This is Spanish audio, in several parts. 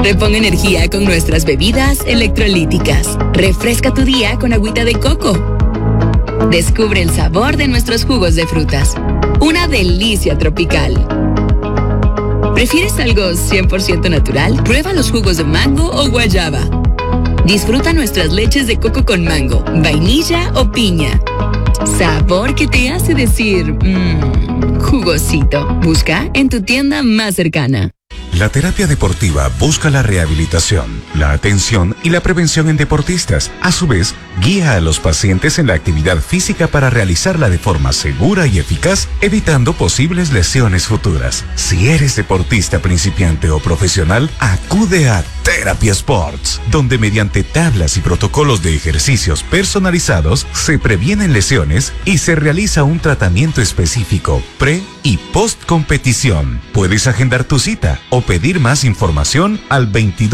Repon energía con nuestras bebidas electrolíticas. Refresca tu día con agüita de coco. Descubre el sabor de nuestros jugos de frutas. Una delicia tropical. ¿Prefieres algo 100% natural? Prueba los jugos de mango o guayaba. Disfruta nuestras leches de coco con mango, vainilla o piña. Sabor que te hace decir, jugosito. Busca en tu tienda más cercana. La terapia deportiva busca la rehabilitación, la atención y la prevención en deportistas. A su vez, guía a los pacientes en la actividad física para realizarla de forma segura y eficaz, evitando posibles lesiones futuras. Si eres deportista principiante o profesional, acude a Therapy Sports, donde mediante tablas y protocolos de ejercicios personalizados se previenen lesiones y se realiza un tratamiento específico pre y post competición. Puedes agendar tu cita o pedir más información al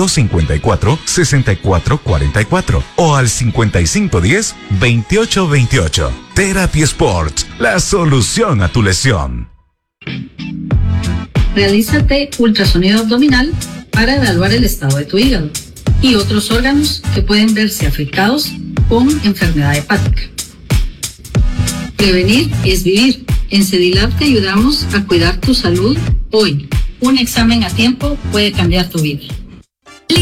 2254-6444 o al 5510-2828. Therapy Sports, la solución a tu lesión. Realízate ultrasonido abdominal para evaluar el estado de tu hígado y otros órganos que pueden verse afectados con enfermedad hepática. Prevenir es vivir. En Sedilab te ayudamos a cuidar tu salud hoy. Un examen a tiempo puede cambiar tu vida.